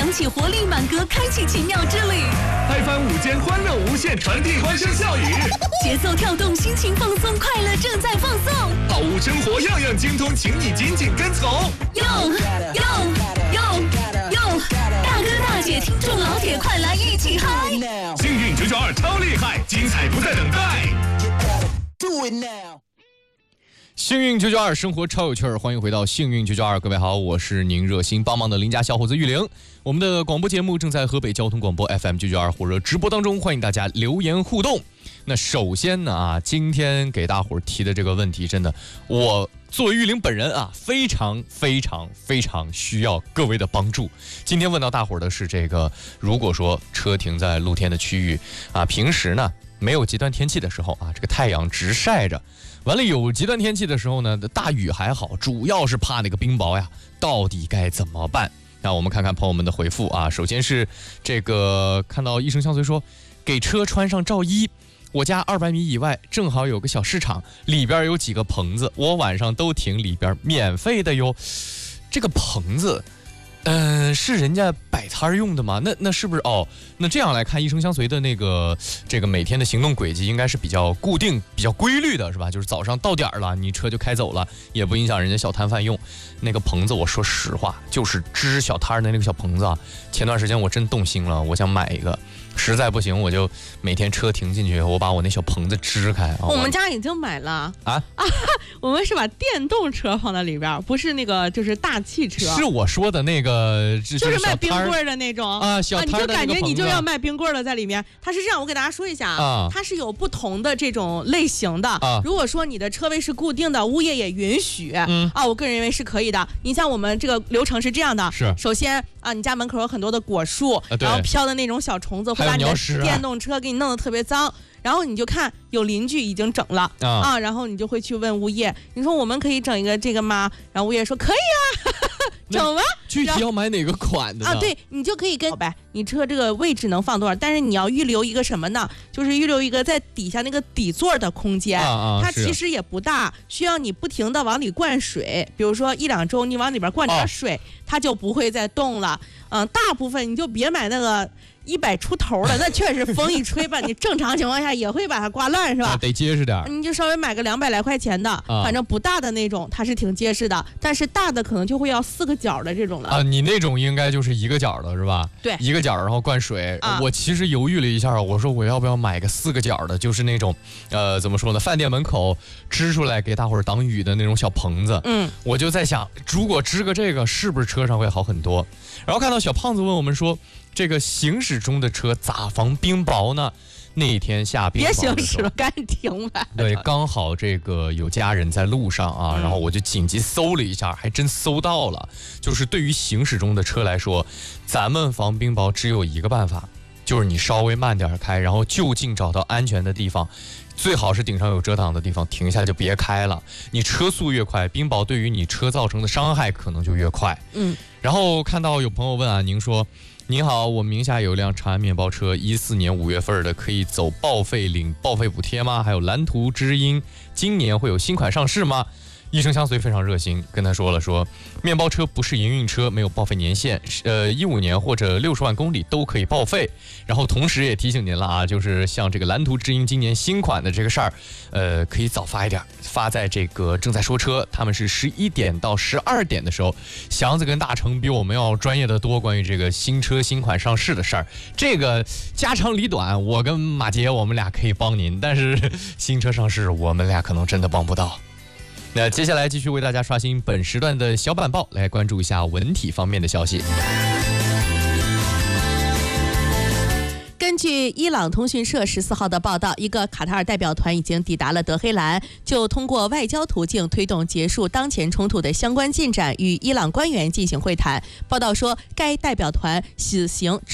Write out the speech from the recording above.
响起活力满格，开启奇妙之旅。 嗨翻午间，欢乐无限，传递欢声笑语。 节奏跳动，心情放松，快乐正在放送。 好物生活样样精通，请你紧紧跟从。 哟，大哥大姐，听众老铁，快来一起嗨！ 幸运992超厉害，精彩不再等待。 幸运992生活超有趣儿，欢迎回到幸运992，各位好，我是您热心帮忙的邻家小伙子玉玲。我们的广播节目正在河北交通广播 FM 992火热直播当中，欢迎大家留言互动。那首先呢今天给大伙儿提的这个问题，真的，我作为玉玲本人非常需要各位的帮助。今天问到大伙儿的是这个，如果说车停在露天的区域平时呢没有极端天气的时候这个太阳直晒着。完了，有极端天气的时候呢，大雨还好，主要是怕那个冰雹呀，到底该怎么办？那我们看看朋友们的回复首先是这个，看到一生相随说，给车穿上罩衣。我家200米以外正好有个小市场，里边有几个棚子，我晚上都停里边，免费的哟。这个棚子是人家摆摊用的吗？那是不是那这样来看，一生相随的这个每天的行动轨迹应该是比较固定、比较规律的，是吧？就是早上到点了，你车就开走了，也不影响人家小摊贩用。那个棚子，我说实话，就是支小摊的那个小棚子前段时间我真动心了，我想买一个。实在不行，我就每天车停进去，我把我那小棚子支开。 我们家已经买了我们是把电动车放在里边，不是那个就是大汽车。 是我说的那个， 就是卖冰棍的那种小摊的那个棚子， 你就感觉你就要卖冰棍的在里面。它是这样，我给大家说一下它是有不同的这种类型的如果说你的车位是固定的，物业也允许我个人认为是可以的。你像我们这个流程是这样的， 是首先你家门口有很多的果树然后飘的那种小虫子会把你的电动车给你弄得特别脏，然后你就看有邻居已经整了然后你就会去问物业，你说我们可以整一个这个吗？然后物业说可以整吧。 具体要买哪个款的呢？ 对，你就可以跟你车这个位置能放多少，但是你要预留一个什么呢？就是预留一个在底下那个底座的空间它其实也不大，需要你不停的往里灌水，比如说1-2周你往里边灌点水它就不会再动了。大部分你就别买那个100出头的，那确实风一吹吧，你正常情况下也会把它刮烂，是吧？ 得结实点。 你就稍微买个200来块钱的，反正不大的那种，它是挺结实的，但是大的可能就会要4个角的这种了你那种应该就是1个角的是吧？ 对 ，1个角然后灌水。我其实犹豫了一下，我说我要不要买个4个角的，就是那种怎么说呢，饭店门口支出来给大伙儿挡雨的那种小棚子。我就在想，如果支个这个，是不是车上会好很多？然后看到小胖子问我们说，这个行驶中的车咋防冰雹呢？那天下冰雹的时候， 别行驶了，赶紧停吧。 对，刚好这个有家人在路上然后我就紧急搜了一下，还真搜到了。就是对于行驶中的车来说，咱们防冰雹只有一个办法，就是你稍微慢点开，然后就近找到安全的地方。最好是顶上有遮挡的地方停下就别开了，你车速越快，冰雹对于你车造成的伤害可能就越快。然后看到有朋友问您说，您好，我名下有辆长安面包车，14年5月份的，可以走报废领报废补贴吗？还有蓝图知音今年会有新款上市吗？一生相随非常热心，跟他说了说，面包车不是营运车，没有报废年限，15年或者60万公里都可以报废。然后同时也提醒您了就是像这个蓝图知音今年新款的这个事儿，可以早发一点，发在这个正在说车，他们是11点到12点的时候。祥子跟大成比我们要专业的多，关于这个新车新款上市的事儿，这个家长里短，我跟马杰我们俩可以帮您，但是新车上市我们俩可能真的帮不到。那接下来继续为大家刷新本时段的小板报，来关注一下文体方面的消息。 根据伊朗通讯社14号的报道，一个卡塔尔代表团已经抵达了德黑兰，就通过外交途径推动结束当前冲突的相关进展与伊朗官员进行会谈。报道说，该代表团此行